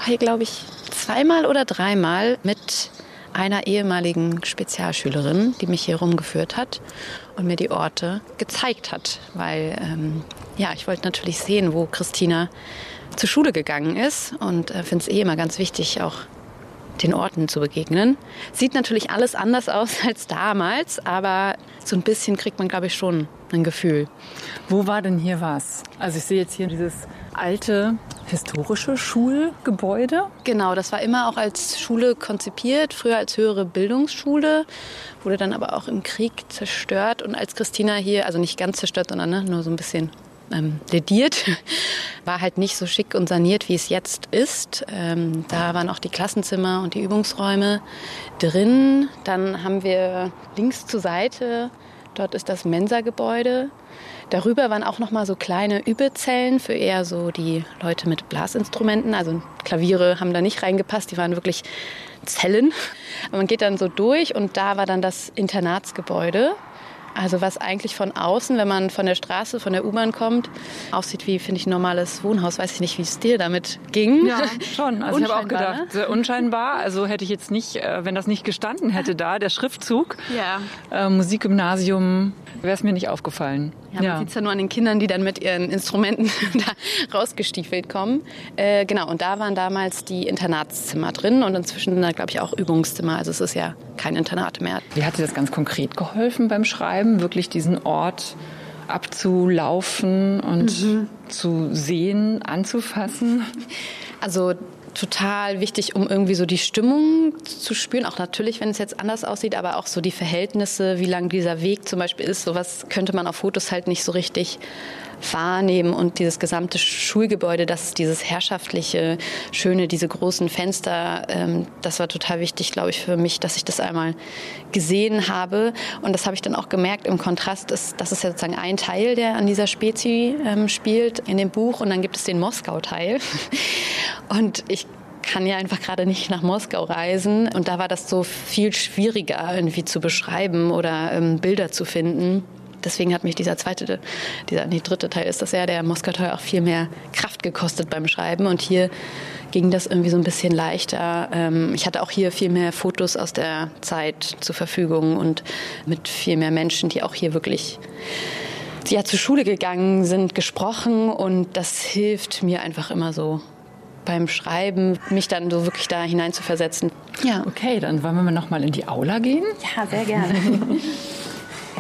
war hier, glaube ich, 2-mal oder 3-mal mit einer ehemaligen Spezialschülerin, die mich hier rumgeführt hat und mir die Orte gezeigt hat. Weil, ich wollte natürlich sehen, wo Christina zur Schule gegangen ist und finde es immer ganz wichtig, auch den Orten zu begegnen. Sieht natürlich alles anders aus als damals, aber so ein bisschen kriegt man, glaube ich, schon ein Gefühl. Wo war denn hier was? Also ich sehe jetzt hier dieses alte historische Schulgebäude. Genau, das war immer auch als Schule konzipiert, früher als höhere Bildungsschule, wurde dann aber auch im Krieg zerstört. Und als Christina hier, also nicht ganz zerstört, sondern nur so ein bisschen lediert, war halt nicht so schick und saniert, wie es jetzt ist. Da waren auch die Klassenzimmer und die Übungsräume drin. Dann haben wir links zur Seite, dort ist das Mensa-Gebäude. Darüber waren auch noch mal so kleine Übezellen für eher so die Leute mit Blasinstrumenten. Also Klaviere haben da nicht reingepasst, die waren wirklich Zellen. Aber man geht dann so durch und da war dann das Internatsgebäude. Also was eigentlich von außen, wenn man von der Straße, von der U-Bahn kommt, aussieht wie, finde ich, ein normales Wohnhaus. Weiß ich nicht, wie es dir damit ging. Ja, schon. Also ich habe auch gedacht, sehr unscheinbar. Also hätte ich jetzt nicht, wenn das nicht gestanden hätte da, der Schriftzug, Musikgymnasium, wäre es mir nicht aufgefallen. Ja, man sieht es ja nur an den Kindern, die dann mit ihren Instrumenten da rausgestiefelt kommen. Genau, und da waren damals die Internatszimmer drin und inzwischen sind da, glaube ich, auch Übungszimmer. Also es ist ja kein Internat mehr. Wie hat dir das ganz konkret geholfen beim Schreiben, wirklich diesen Ort abzulaufen und zu sehen, anzufassen? Also total wichtig, um irgendwie so die Stimmung zu spüren. Auch natürlich, wenn es jetzt anders aussieht, aber auch so die Verhältnisse, wie lang dieser Weg zum Beispiel ist. Sowas könnte man auf Fotos halt nicht so richtig wahrnehmen. Und dieses gesamte Schulgebäude, das ist dieses herrschaftliche, schöne, diese großen Fenster, das war total wichtig, glaube ich, für mich, dass ich das einmal gesehen habe. Und das habe ich dann auch gemerkt im Kontrast. Das ist ja sozusagen ein Teil, der an dieser Spezi spielt in dem Buch. Und dann gibt es den Moskau-Teil. Und ich kann ja einfach gerade nicht nach Moskau reisen. Und da war das so viel schwieriger irgendwie zu beschreiben oder Bilder zu finden. Deswegen hat mich dieser dritte Teil ist das ja, der Moskau-Teil, auch viel mehr Kraft gekostet beim Schreiben. Und hier ging das irgendwie so ein bisschen leichter. Ich hatte auch hier viel mehr Fotos aus der Zeit zur Verfügung und mit viel mehr Menschen, die auch hier wirklich zur Schule gegangen sind, gesprochen. Und das hilft mir einfach immer so beim Schreiben, mich dann so wirklich da hineinzuversetzen. Ja. Okay, dann wollen wir noch mal in die Aula gehen. Ja, sehr gerne.